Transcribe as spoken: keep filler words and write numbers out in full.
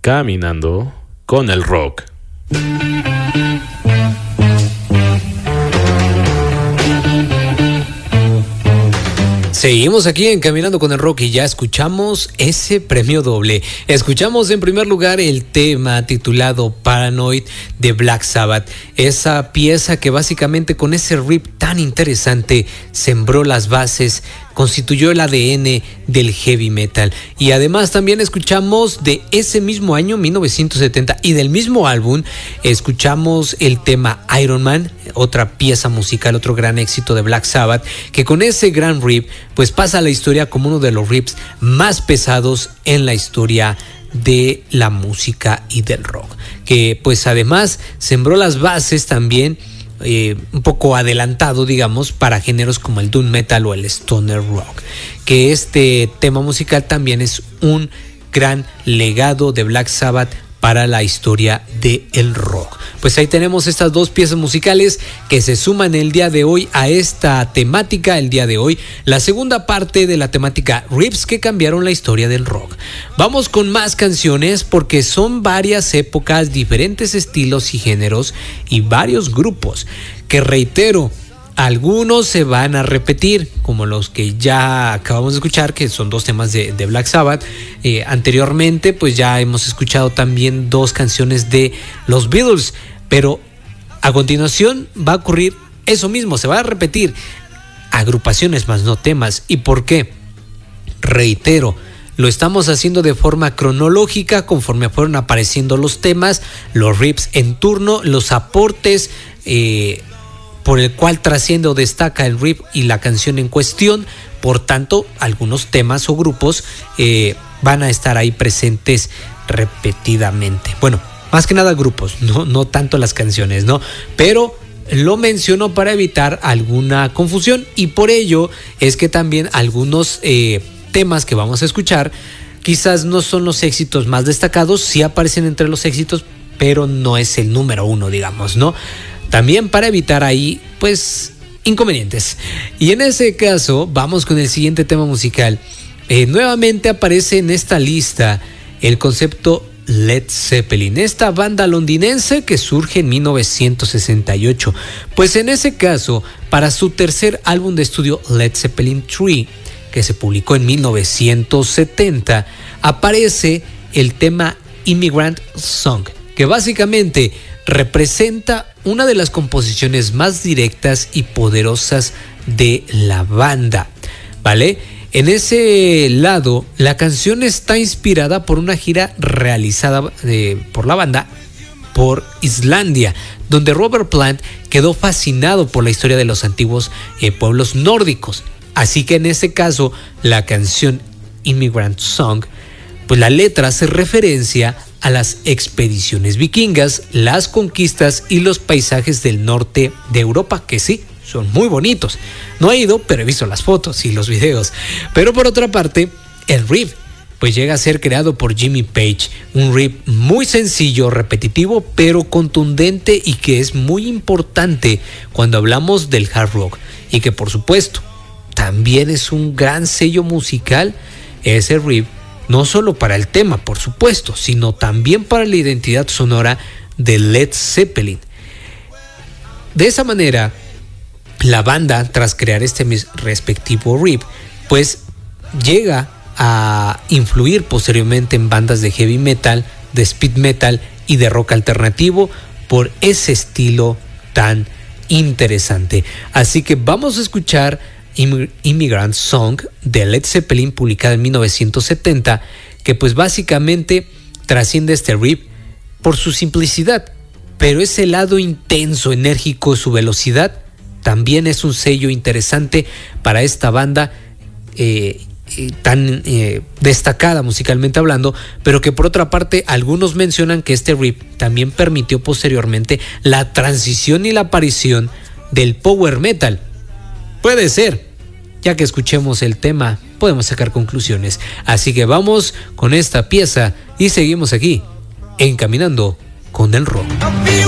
Caminando con el Rock. Seguimos aquí en Caminando con el Rock y ya escuchamos ese premio doble. Escuchamos en primer lugar el tema titulado Paranoid de Black Sabbath. Esa pieza que básicamente con ese riff tan interesante sembró las bases, constituyó el A D N del heavy metal. Y además también escuchamos de ese mismo año, mil novecientos setenta, y del mismo álbum, escuchamos el tema Iron Man, otra pieza musical, otro gran éxito de Black Sabbath, que con ese gran riff pues pasa a la historia como uno de los riffs más pesados en la historia de la música y del rock, que pues además sembró las bases también Eh, un poco adelantado, digamos, para géneros como el doom metal o el stoner rock, que este tema musical también es un gran legado de Black Sabbath para la historia del rock. Pues ahí tenemos estas dos piezas musicales que se suman el día de hoy a esta temática, el día de hoy, la segunda parte de la temática riffs que cambiaron la historia del rock. Vamos con más canciones porque son varias épocas, diferentes estilos y géneros y varios grupos que, reitero, algunos se van a repetir, como los que ya acabamos de escuchar, que son dos temas de, de Black Sabbath. Eh, anteriormente, pues ya hemos escuchado también dos canciones de los Beatles, pero a continuación va a ocurrir eso mismo, se va a repetir agrupaciones más no temas. ¿Y por qué? Reitero, lo estamos haciendo de forma cronológica conforme fueron apareciendo los temas, los riffs en turno, los aportes eh, por el cual trasciende o destaca el riff y la canción en cuestión. Por tanto, algunos temas o grupos eh, van a estar ahí presentes repetidamente. Bueno, más que nada grupos, no, no tanto las canciones, ¿no? Pero lo menciono para evitar alguna confusión, y por ello es que también algunos eh, temas que vamos a escuchar quizás no son los éxitos más destacados, sí aparecen entre los éxitos, pero no es el número uno, digamos, ¿no? También para evitar ahí, pues, inconvenientes. Y en ese caso, vamos con el siguiente tema musical. Eh, nuevamente aparece en esta lista el concepto Led Zeppelin, esta banda londinense que surge en mil novecientos sesenta y ocho. Pues en ese caso, para su tercer álbum de estudio, Led Zeppelin tres, que se publicó en mil novecientos setenta, aparece el tema Immigrant Song, que básicamente representa una de las composiciones más directas y poderosas de la banda, ¿vale? En ese lado, la canción está inspirada por una gira realizada eh, por la banda por Islandia, donde Robert Plant quedó fascinado por la historia de los antiguos eh, pueblos nórdicos. Así que en ese caso, la canción Immigrant Song, pues la letra hace referencia a las expediciones vikingas, las conquistas y los paisajes del norte de Europa, que sí, son muy bonitos. No he ido, pero he visto las fotos y los videos. Pero por otra parte, el riff pues llega a ser creado por Jimmy Page, un riff muy sencillo, repetitivo, pero contundente, y que es muy importante cuando hablamos del hard rock, y que por supuesto también es un gran sello musical ese riff, no solo para el tema, por supuesto, sino también para la identidad sonora de Led Zeppelin. De esa manera, la banda, tras crear este respectivo riff, pues llega a influir posteriormente en bandas de heavy metal, de speed metal y de rock alternativo por ese estilo tan interesante. Así que vamos a escuchar Immigrant Song de Led Zeppelin, publicada en mil novecientos setenta, que pues básicamente trasciende este riff por su simplicidad, pero ese lado intenso, enérgico, su velocidad también es un sello interesante para esta banda eh, eh, tan eh, destacada musicalmente hablando, pero que por otra parte algunos mencionan que este riff también permitió posteriormente la transición y la aparición del power metal. Puede ser, ya que escuchemos el tema podemos sacar conclusiones. Así que vamos con esta pieza y seguimos aquí en Caminando con el Rock.